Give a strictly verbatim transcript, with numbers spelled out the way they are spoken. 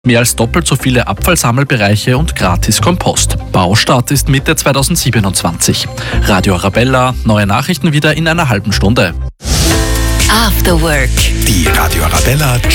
Mehr als doppelt so viele Abfallsammelbereiche und gratis Kompost. Baustart ist Mitte zweitausendsiebenundzwanzig. Radio Arabella, neue Nachrichten wieder in einer halben Stunde. After Work. Die Radio Arabella